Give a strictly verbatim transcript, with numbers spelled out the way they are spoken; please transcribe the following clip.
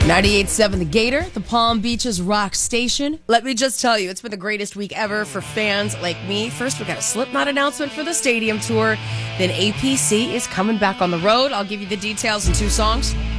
ninety-eight point seven The Gator, the Palm Beaches rock station. Let me just tell you, it's been the greatest week ever for fans like me. First, we got a Slipknot announcement for the stadium tour. Then A P C is coming back on the road. I'll give you the details in two songs.